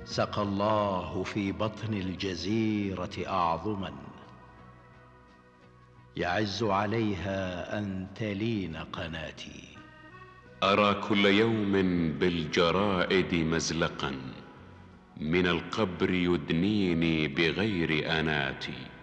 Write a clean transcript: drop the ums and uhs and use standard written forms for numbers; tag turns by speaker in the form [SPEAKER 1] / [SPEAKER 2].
[SPEAKER 1] سقى الله في بطن الجزيرة أعظما، يعز عليها أن تلين قناتي.
[SPEAKER 2] أرى كل يوم بالجرائد مزلقا، من القبر يدنيني بغير أناتي.